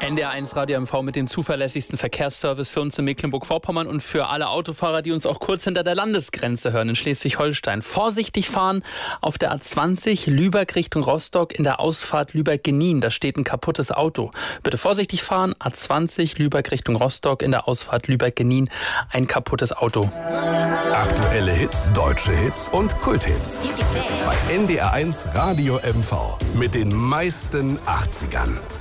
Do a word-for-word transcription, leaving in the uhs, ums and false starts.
N D R eins Radio M V mit dem zuverlässigsten Verkehrsservice für uns in Mecklenburg-Vorpommern und für alle Autofahrer, die uns auch kurz hinter der Landesgrenze hören in Schleswig-Holstein. Vorsichtig fahren auf der A zwanzig Lübeck Richtung Rostock in der Ausfahrt Lübeck-Genin. Da steht ein kaputtes Auto. Bitte vorsichtig fahren, A zwanzig Lübeck Richtung Rostock in der Ausfahrt Lübeck-Genin. Ein kaputtes Auto. Aktuelle Hits, deutsche Hits und Kulthits. Bei N D R eins Radio M V mit den meisten achtzigern.